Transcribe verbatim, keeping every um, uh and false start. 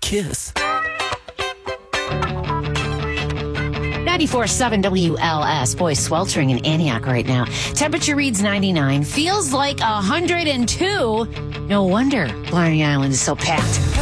kiss. ninety-four point seven W L S. Boy, sweltering in Antioch right now. Temperature reads ninety-nine. Feels like one hundred two. No wonder Blarney Island is so packed.